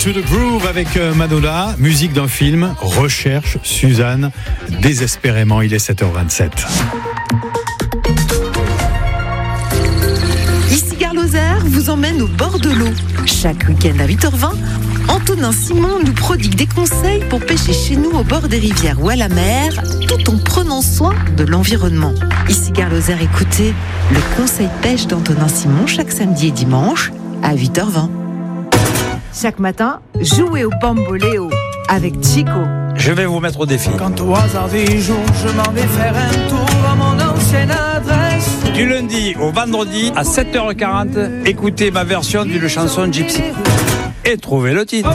to the Groove avec Madonna, musique d'un film, recherche Suzanne, désespérément, il est 7h27. Ici Gare Lozère vous emmène au bord de l'eau. Chaque week-end à 8h20, Antonin Simon nous prodigue des conseils pour pêcher chez nous au bord des rivières ou à la mer, tout en prenant soin de l'environnement. Ici Gare Lozère, écoutez le conseil pêche d'Antonin Simon chaque samedi et dimanche à 8h20. Chaque matin, jouez au bamboléo avec Chico. Je vais vous mettre au défi. Quant au hasard des jours, je m'en vais faire un tour à mon ancienne adresse. Du lundi au vendredi à 7h40, écoutez ma version d'une chanson Gypsy. Et trouvez le titre.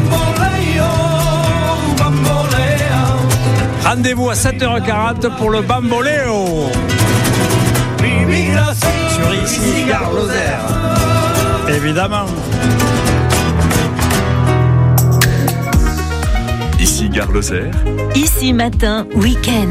Rendez-vous à 7h40 pour le bamboléo. Sur ici Gare Lozère. Évidemment. Ici Gare Lozère. Ici matin, week-end.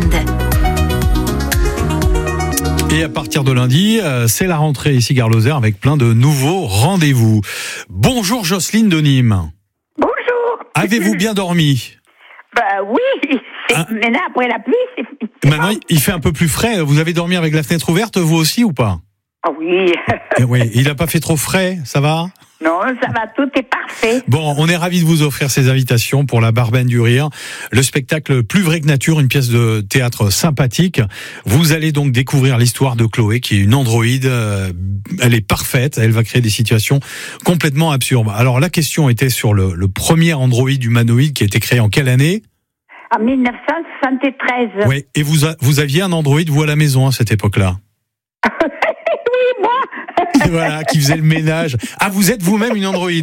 Et à partir de lundi, c'est la rentrée ici Gare Lozère avec plein de nouveaux rendez-vous. Bonjour Jocelyne de Nîmes. Bonjour. Avez-vous bien dormi ? Oui, maintenant après la pluie, c'est Maintenant, il fait un peu plus frais. Vous avez dormi avec la fenêtre ouverte, vous aussi ou pas ? Ah oui. Oui, il n'a pas fait trop frais, ça va ? Non, ça va, tout est parfait. Bon, on est ravis de vous offrir ces invitations pour la Barbenne du Rire, le spectacle Plus vrai que nature, une pièce de théâtre sympathique. Vous allez donc découvrir l'histoire de Chloé, qui est une androïde. Elle est parfaite, elle va créer des situations complètement absurdes. Alors la question était sur le premier androïde humanoïde qui a été créé en quelle année ? En 1973. Oui, et vous aviez un androïde, vous, à la maison à cette époque-là ? Oui, moi. Voilà, qui faisait le ménage. Ah, vous êtes vous-même une androïde ?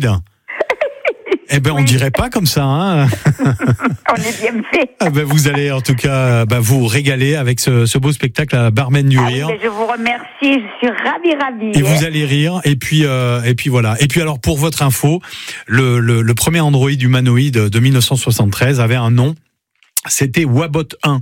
Eh ben, on dirait pas comme ça, hein. On est bien fait. Ah ben, vous allez en tout cas vous régaler avec ce beau spectacle à la Barbenne du Rire. Je vous remercie, je suis ravie. Et vous allez rire. Et puis voilà. Et puis alors pour votre info, le premier androïde humanoïde de 1973 avait un nom. C'était Wabot 1.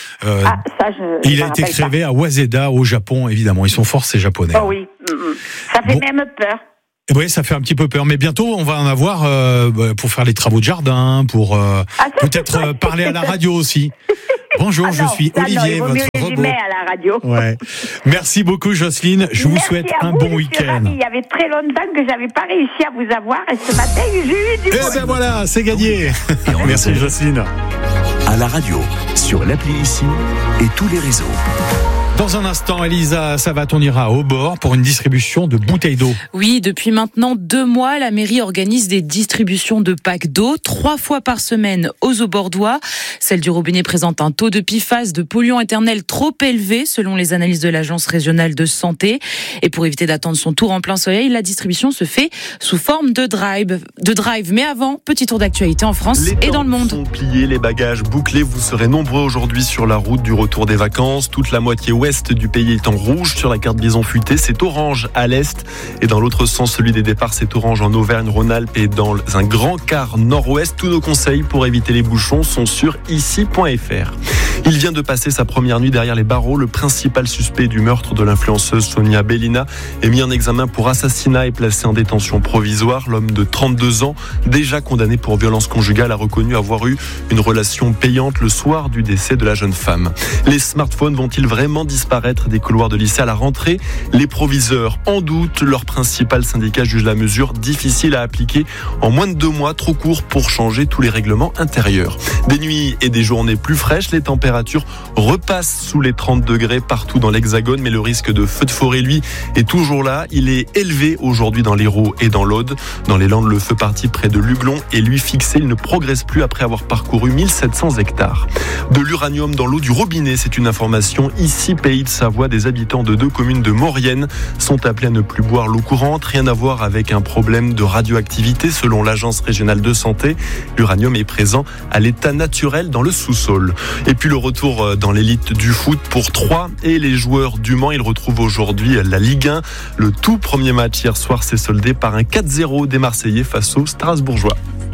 Il a été créé à Waseda au Japon, évidemment. Ils sont forts, ces Japonais. Oh oui, ça fait même peur. Oui, ça fait un petit peu peur. Mais bientôt, on va en avoir pour faire les travaux de jardin, pour peut-être parler à la radio aussi. Bonjour, je suis Olivier, votre robot. À la radio. Ouais. Merci beaucoup, Jocelyne. Je vous souhaite un bon week-end. Il y avait très longtemps que j'avais pas réussi à vous avoir et ce matin, j'ai eu du bonheur. Eh ben voilà, c'est gagné. Merci, Jocelyne. À la radio, sur l'appli ici et tous les réseaux. Dans un instant, Elisa Savat, on ira au bord pour une distribution de bouteilles d'eau. Oui, depuis maintenant 2 mois, la mairie organise des distributions de packs d'eau 3 fois par semaine aux eaux bordois. Celle du robinet présente un taux de PFAS, de polluants éternels trop élevé selon les analyses de l'Agence régionale de santé. Et pour éviter d'attendre son tour en plein soleil, la distribution se fait sous forme de drive. Mais avant, petit tour d'actualité en France et dans le monde. Les temps sont pliés, les bagages bouclés. Vous serez nombreux aujourd'hui sur la route du retour des vacances. Toute la moitié ouest du pays est en rouge sur la carte bison futé, c'est orange à l'est et dans l'autre sens, celui des départs, c'est orange en Auvergne-Rhône-Alpes et dans un grand quart nord-ouest. Tous nos conseils pour éviter les bouchons sont sur ici.fr. Il vient de passer sa première nuit derrière les barreaux. Le principal suspect du meurtre de l'influenceuse Sonia Bellina est mis en examen pour assassinat et placé en détention provisoire. L'homme de 32 ans, déjà condamné pour violence conjugale, a reconnu avoir eu une relation payante le soir du décès de la jeune femme. Les smartphones vont-ils vraiment disparaître des couloirs de lycée à la rentrée? Les proviseurs en doute. Leur principal syndicat juge la mesure difficile à appliquer en moins de 2 mois, trop court pour changer tous les règlements intérieurs. Des nuits et des journées plus fraîches, les températures repassent sous les 30 degrés partout dans l'Hexagone, mais le risque de feu de forêt, lui, est toujours là. Il est élevé aujourd'hui dans l'Hérault et dans l'Aude. Dans les Landes, le feu parti près de Luglon est lui fixé. Il ne progresse plus après avoir parcouru 1700 hectares. De l'uranium dans l'eau du robinet, c'est une information ici, Pays de Savoie. Des habitants de 2 communes de Maurienne sont appelés à ne plus boire l'eau courante. Rien à voir avec un problème de radioactivité. Selon l'Agence régionale de santé, l'uranium est présent à l'état naturel dans le sous-sol. Et puis le retour dans l'élite du foot pour Troyes et les joueurs du Mans. Ils retrouvent aujourd'hui la Ligue 1. Le tout premier match hier soir s'est soldé par un 4-0 des Marseillais face aux Strasbourgeois.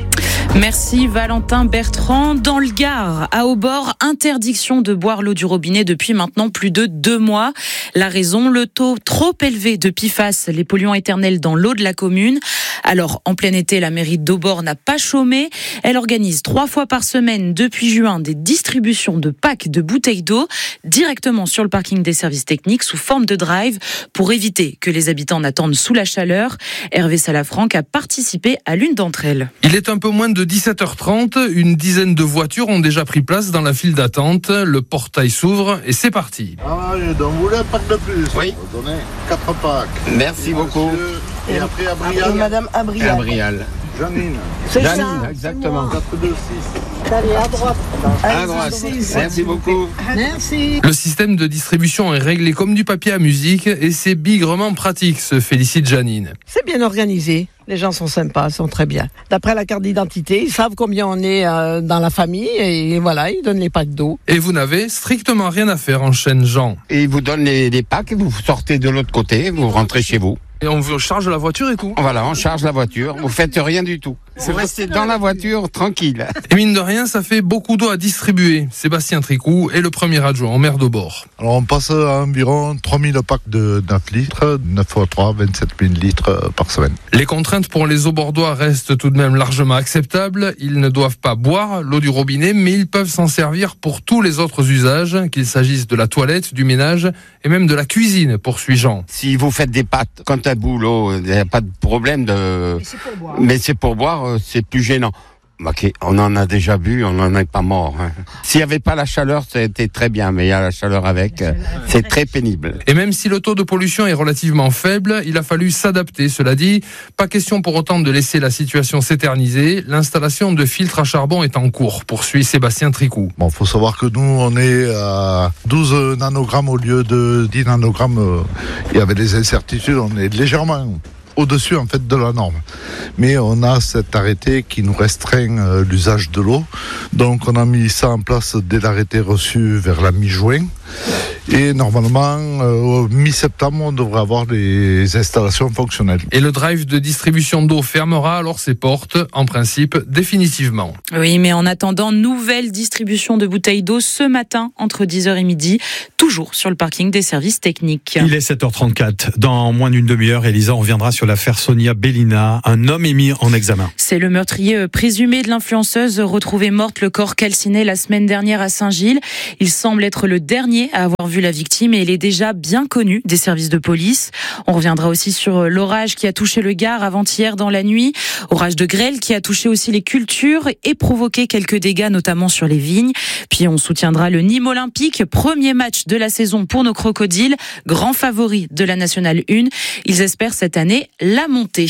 Merci Valentin Bertrand. Dans le Gard, à Aubord, interdiction de boire l'eau du robinet depuis maintenant plus de 2 mois. La raison, le taux trop élevé de PFAS, les polluants éternels dans l'eau de la commune. Alors, en plein été, la mairie d'Aubord n'a pas chômé. Elle organise 3 fois par semaine depuis juin des distributions de packs de bouteilles d'eau directement sur le parking des services techniques sous forme de drive pour éviter que les habitants n'attendent sous la chaleur. Hervé Salafranc a participé à l'une d'entre elles. Il est un peu moins de 17h30. Une dizaine de voitures ont déjà pris place dans la file d'attente. Le portail s'ouvre et c'est parti. Ah, donc vous voulez un pack de plus? Oui. Vous donnez 4 packs. Merci beaucoup. Et après Abrial. Madame Abrial. Janine. C'est Janine, ça, exactement. 4, 2, 6. Allez, à droite. À droite. Merci beaucoup. Merci. Le système de distribution est réglé comme du papier à musique et c'est bigrement pratique, se félicite Janine. C'est bien organisé. Les gens sont sympas, sont très bien. D'après la carte d'identité, ils savent combien on est dans la famille et voilà, ils donnent les packs d'eau. Et vous n'avez strictement rien à faire, enchaîne Jean. Et ils vous donnent les packs, vous sortez de l'autre côté, vous rentrez chez vous. Et on vous charge la voiture et tout? Voilà, on charge la voiture, vous faites rien du tout. Vous restez dans la voiture, tranquille. Et mine de rien, ça fait beaucoup d'eau à distribuer. Sébastien Tricou est le premier adjoint au maire d'Aubord. Alors on passe à environ 3000 packs de 9 litres, 9 x 3, 27 000 litres par semaine. Les contraintes pour les Aubordois restent tout de même largement acceptables. Ils ne doivent pas boire l'eau du robinet, mais ils peuvent s'en servir pour tous les autres usages, qu'il s'agisse de la toilette, du ménage et même de la cuisine, poursuit Jean. Si vous faites des pâtes, quand un boulot, il n'y a pas de problème de... Mais c'est pour boire, c'est plus gênant. Ok, on en a déjà bu, on n'en est pas mort. Hein. S'il n'y avait pas la chaleur, c'était très bien, mais il y a la chaleur avec, c'est très pénible. Et même si le taux de pollution est relativement faible, il a fallu s'adapter. Cela dit, pas question pour autant de laisser la situation s'éterniser. L'installation de filtres à charbon est en cours, poursuit Sébastien Tricou. Bon, faut savoir que nous, on est à 12 nanogrammes au lieu de 10 nanogrammes. Il y avait des incertitudes, on est légèrement au-dessus en fait de la norme. Mais on a cet arrêté qui nous restreint l'usage de l'eau. Donc on a mis ça en place dès l'arrêté reçu vers la mi-juin. Et normalement, au mi-septembre, on devrait avoir des installations fonctionnelles. Et le drive de distribution d'eau fermera alors ses portes, en principe, définitivement. Oui, mais en attendant, nouvelle distribution de bouteilles d'eau ce matin, entre 10h et midi, toujours sur le parking des services techniques. Il est 7h34. Dans moins d'une demi-heure, Elisa, on reviendra sur l'affaire Sonia Bellina. Un homme est mis en examen. C'est le meurtrier présumé de l'influenceuse retrouvée morte, le corps calciné la semaine dernière à Saint-Gilles. Il semble être le dernier à avoir vu la victime et il est déjà bien connu des services de police. On reviendra aussi sur l'orage qui a touché le Gard avant-hier dans la nuit. Orage de grêle qui a touché aussi les cultures et provoqué quelques dégâts, notamment sur les vignes. Puis on soutiendra le Nîmes Olympique, premier match de la saison pour nos crocodiles, grand favori de la Nationale 1. Ils espèrent cette année la montée.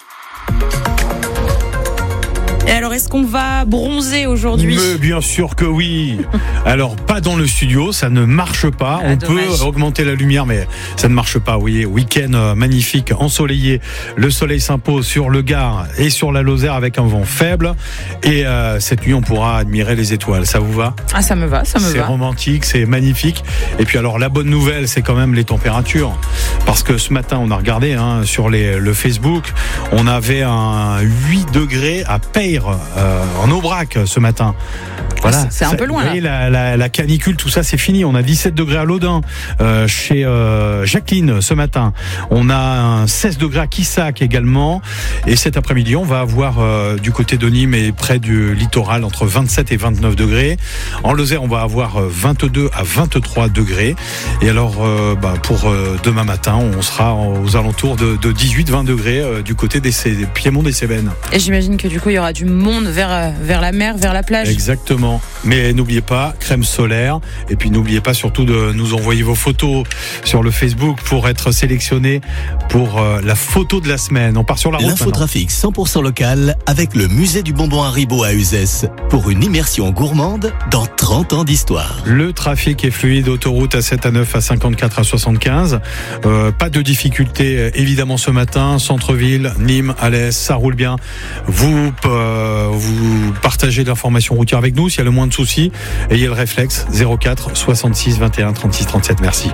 Et alors, est-ce qu'on va bronzer aujourd'hui ? Mais bien sûr que oui. Alors, pas dans le studio, ça ne marche pas. On peut augmenter la lumière, mais ça ne marche pas. Vous voyez, week-end magnifique, ensoleillé. Le soleil s'impose sur le Gard et sur la Lozère avec un vent faible. Et cette nuit, on pourra admirer les étoiles. Ça vous va ? Ah, ça me va, ça me va. C'est romantique, c'est magnifique. Et puis alors, la bonne nouvelle, c'est quand même les températures. Parce que ce matin, on a regardé sur le Facebook, on avait un 8 degrés à Peyre. En Aubrac ce matin. Voilà, c'est un peu loin. Vous voyez, la canicule, tout ça, c'est fini. On a 17 degrés à Laudun, chez Jacqueline ce matin. On a un 16 degrés à Quissac également. Et cet après-midi, on va avoir du côté de Nîmes et près du littoral entre 27 et 29 degrés. En Lozère, on va avoir 22 à 23 degrés. Et alors, pour demain matin, on sera aux alentours de 18-20 degrés du côté des Piémont des Cévennes. Et j'imagine que du coup, il y aura du monde vers la mer, vers la plage. Exactement. Mais n'oubliez pas, crème solaire. Et puis n'oubliez pas surtout de nous envoyer vos photos sur le Facebook pour être sélectionné pour la photo de la semaine. On part sur la route. L'infotrafic 100% local avec le musée du bonbon Haribo à Uzès pour une immersion gourmande dans 30 ans d'histoire. Le trafic est fluide, autoroute A7, A9, A54, A75. Pas de difficultés évidemment ce matin. Centre-ville, Nîmes, Alès, ça roule bien. Vous partagez l'information routière avec nous. S'il y a le moins de soucis, ayez le réflexe 04 66 21 36 37. Merci.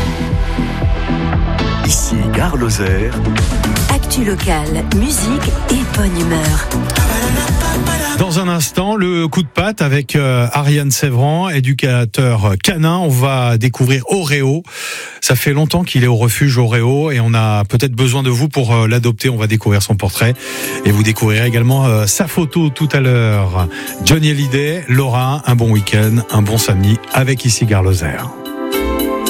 Ici Gare Lozère. Actu local, musique et bonne humeur. Dans un instant, le coup de patte avec Ariane Sévran, éducateur canin. On va découvrir Oreo. Ça fait longtemps qu'il est au refuge Oreo et on a peut-être besoin de vous pour l'adopter. On va découvrir son portrait et vous découvrirez également sa photo tout à l'heure. Johnny Hallyday, Laura, un bon week-end, un bon samedi avec ici Gare Lozère.